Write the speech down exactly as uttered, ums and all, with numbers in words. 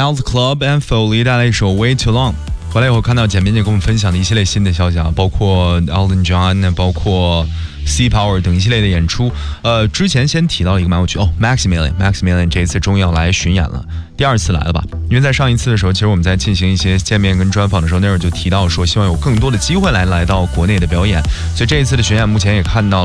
Health Club and Foley 带来一首 Way Too Long。回来以后看到简编辑跟我们分享的一系列新的消息啊，包括 Elton John， 包括 Sea Power 等一系列的演出。呃，之前先提到一个蛮有趣哦 ，Maximilian Maximilian 这一次终于要来巡演了，第二次来了吧？因为在上一次的时候，其实我们在进行一些见面跟专访的时候，那会儿就提到说，希望有更多的机会来来到国内的表演，所以这一次的巡演目前也看到了。